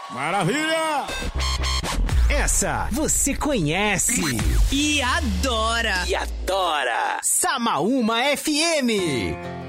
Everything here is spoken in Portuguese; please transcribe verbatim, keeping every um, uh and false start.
Maravilha! Essa você conhece e adora. E adora. Samaúma F M.